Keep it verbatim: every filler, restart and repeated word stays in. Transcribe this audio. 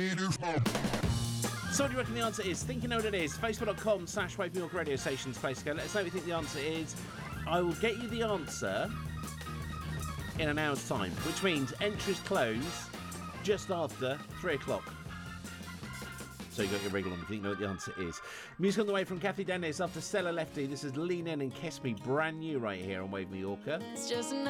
So what do you reckon the answer is? Think you know what it is. Facebook.com slash Wave New York radio station's place to go. Let us know what you think the answer is. I will get you the answer in an hour's time, which means entries close just after three o'clock. So you got your wriggle on if you think you know what the answer is. Music on the way from Kathy Dennis after Stella Lefty. This is Lean In and Kiss Me, brand new right here on Wave New Yorker. It's just another